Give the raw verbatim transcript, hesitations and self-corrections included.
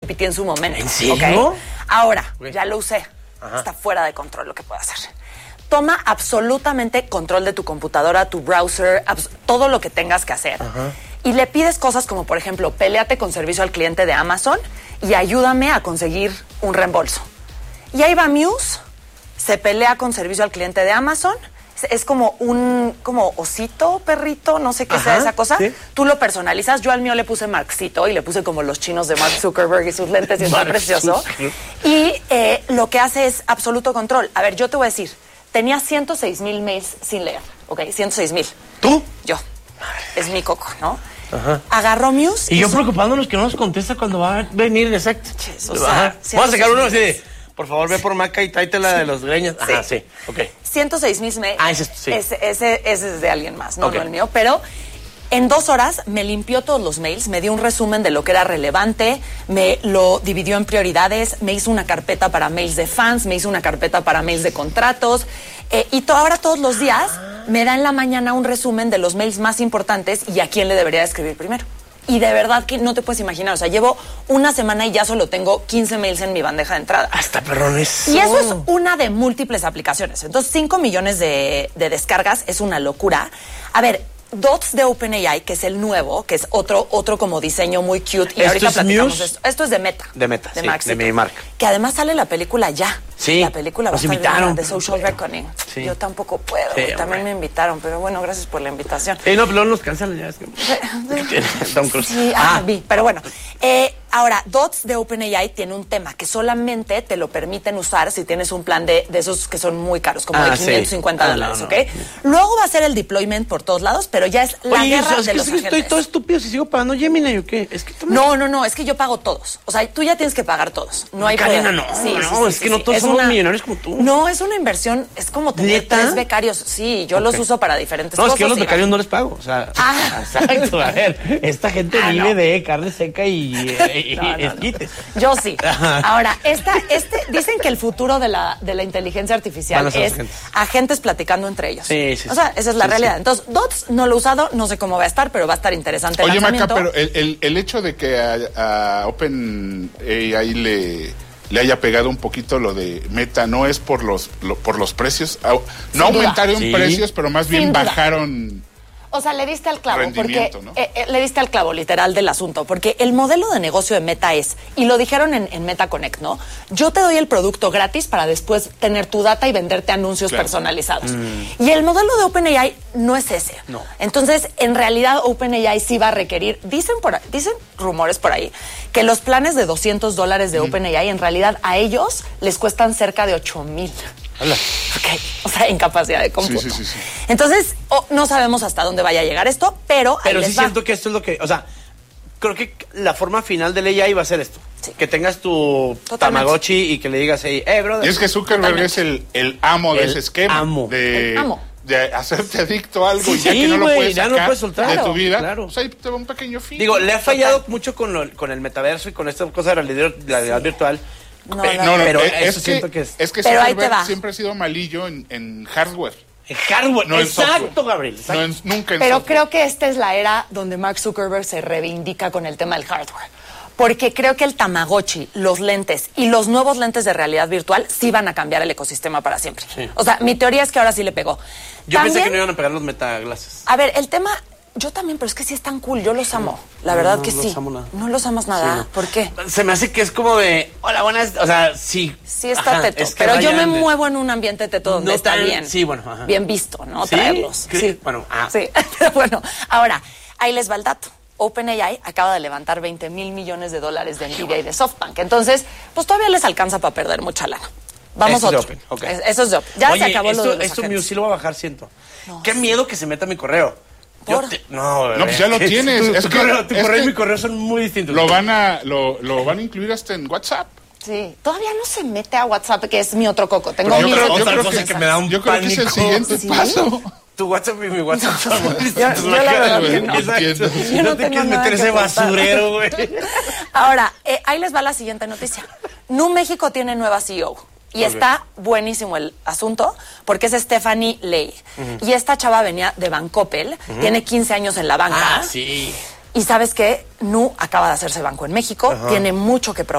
ChatGPT en su momento. ¿En serio? ¿Okay? Ahora, Okay. ya lo usé. Ajá. Está fuera de control lo que puede hacer. Toma absolutamente control de tu computadora, tu browser, todo lo que tengas que hacer. Ajá. Y le pides cosas como, por ejemplo, péleate con servicio al cliente de Amazon y ayúdame a conseguir un reembolso. Y ahí va Muse, se pelea con servicio al cliente de Amazon. Es como un como osito, perrito, no sé qué Ajá, sea esa cosa. ¿sí? Tú lo personalizas. Yo al mío le puse Marxito y le puse como los chinos de Mark Zuckerberg y sus lentes y está precioso. Y eh, lo que hace es absoluto control. A ver, yo te voy a decir, tenía ciento seis mil mails sin leer, ¿ok? ciento seis mil. ¿Tú? Yo. Es mi coco, ¿no? Ajá. Agarró Muse. Y yo hizo... preocupándonos que no nos contesta cuando va a venir, exacto. O sea, vamos a sacar uno así de, por favor, ve por Maca y tráete la de los greñas. Sí. Ajá, sí, ok. ciento seis mil mails. Ah, ese es, sí. Ese, ese, ese es de alguien más, no, Okay. no el mío. Pero en dos horas me limpió todos los mails, me dio un resumen de lo que era relevante, me lo dividió en prioridades, me hizo una carpeta para mails de fans, me hizo una carpeta para mails de contratos. Eh, y to- ahora todos los días me da en la mañana un resumen de los mails más importantes y a quién le debería escribir primero. Y de verdad que no te puedes imaginar, o sea, llevo una semana y ya solo tengo quince mails en mi bandeja de entrada. Hasta perrones. Y eso es una de múltiples aplicaciones. Entonces, cinco millones de, de descargas es una locura. A ver, Dots de OpenAI, que es el nuevo, que es otro, otro como diseño muy cute. Y ¿Esto ahorita es platicamos Muse? de esto. Esto es de Meta. De Meta, sí, Mark de mi Zuckerberg. marca. Que además sale la película ya. Sí, La película va a nos estar invitaron. de Social Reckoning. Sí. Yo tampoco puedo. Sí, También hombre. me invitaron, pero bueno, gracias por la invitación. Eh, no, pero luego nos cancelan ya. Es que... Tom Cruise. Sí, ah, ah, vi. Pero bueno, eh, ahora, Dots de OpenAI tiene un tema que solamente te lo permiten usar si tienes un plan de, de esos que son muy caros, como Ah, de sí. quinientos cincuenta Ah, dólares, no, no. ¿ok? Luego va a ser el deployment por todos lados, pero ya es la Oye, guerra es de que los estoy agentes. todo estúpido si sigo pagando Gemini o qué. Es que tú me- No, no, no, es que yo pago todos. O sea, tú ya tienes que pagar todos. No hay Karina, poder. no, no, es que no todos somos millonarios como tú. No, es una inversión, es como tener ¿Neta? tres becarios. Sí, yo los Ok. uso para diferentes No, cosas. es que yo los y- becarios no les pago. O sea, Ah. exacto. A ver, esta gente Ah, vive no. de carne seca y, y, y No, no, no. esquites. Yo sí. Ajá. Ahora, esta, este, dicen que el futuro de la, de la inteligencia artificial Van a ser es los agentes. agentes platicando entre ellos. Sí, sí, O sea, sí. esa es la Sí, realidad. sí. Entonces, Dots no lo he usado, no sé cómo va a estar, pero va a estar interesante el Oye, Maca, lanzamiento. pero el, el, el hecho de que a, a OpenAI le, le haya pegado un poquito lo de Meta, ¿no es por los lo- por los precios? Au- No Sin duda. aumentaron Sí. precios, pero más bien Sin duda. bajaron... O sea, le diste al clavo, porque Rendimiento, ¿no? eh, eh, le diste al clavo literal del asunto, porque el modelo de negocio de Meta es, y lo dijeron en, en Meta Connect, ¿no? Yo te doy el producto gratis para después tener tu data y venderte anuncios Claro. personalizados. Y el modelo de OpenAI no es ese. No. Entonces, en realidad, OpenAI sí va a requerir, dicen por ahí- dicen rumores por ahí, que los planes de doscientos dólares de OpenAI, en realidad, a ellos les cuestan cerca de ocho mil. Hola. Ok, o sea, incapacidad de cómputo. Sí, sí, sí, sí. Entonces, oh, no sabemos hasta dónde vaya a llegar esto, pero ahí Pero les sí va. siento que esto es lo que, o sea, creo que la forma final del A I va a ser esto. Sí. Que tengas tu Totalmente. Tamagotchi y que le digas ahí, eh, brother. Y es que Zuckerberg Totalmente. es el, el amo de El ese esquema. amo. De, El amo. de hacerte adicto a algo y ya Sí, que no lo güey, puedes ya no sacar puedes soltar. de Claro, tu vida, claro. pues ahí te va un pequeño fin. Digo, le ha fallado mucho con, lo- con el metaverso y con esta cosa de la realidad, la realidad virtual. No, Eh, no, no, no, pero eh, eso es siento que, que es- es que Pero ahí te Zuckerberg va. siempre ha sido malillo en, en hardware. En hardware, No en exacto, software. Gabriel. exacto. No en- nunca en Pero software. creo que esta es la era donde Mark Zuckerberg se reivindica con el tema del hardware. Porque creo que el Tamagotchi, los lentes y los nuevos lentes de realidad virtual sí van a cambiar el ecosistema para siempre. Sí. O sea, mi teoría es que ahora sí le pegó. Yo pensé También- que no iban a pegar los metaglases. A ver, el tema, yo también, pero es que sí es tan cool, yo los amo. La verdad no que los sí. amo nada. No los amas nada. Sí, no. ¿Por qué? Se me hace que es como de, hola, buenas, o sea, sí. Sí está Ajá, teto, es que pero yo me rayan de- muevo en un ambiente teto donde No está tan- bien. sí, bueno, ajá. Bien visto, ¿no? ¿Sí? Traerlos. ¿Qué? Sí. Bueno, ah. Sí, pero bueno, ahora, ahí les va el dato. OpenAI acaba de levantar veinte mil millones de dólares de Nvidia y de SoftBank. Entonces, pues todavía les alcanza para perder mucha lana. Vamos Eso a es de otro. Open, ok. Es- Eso es de Open. Ya Oye, se acabó esto, lo de los esto agentes. mío sí lo va a bajar, siento. No, Qué sí. miedo que se meta mi correo. Yo ¿Por? te- no, No, pues ya lo que- tienes. Tu, Es tu que- correo, tu es correo que y mi correo son muy distintos. Lo van a lo, lo van a incluir hasta en WhatsApp. Sí, todavía no se mete a WhatsApp, que es mi otro coco. Tengo Pero yo mil creo- yo setecientos creo cosa que- que me da un Yo creo que es el pánico. siguiente ¿Sí? paso. Tu WhatsApp y mi WhatsApp son muy Yo- distintos. yo la verdad que no. Exacto. Entiendo. Yo no no te tengo quieres nada meter que ese contar. basurero, güey. Ahora, eh, ahí les va la siguiente noticia. Nu México tiene nueva C E O. Y Ok. está buenísimo el asunto, porque es Stephanie Ley. Y esta chava venía de Bancoppel, tiene quince años en la banca. Ah, sí. Y sabes que Nu acaba de hacerse banco en México, tiene mucho que probar.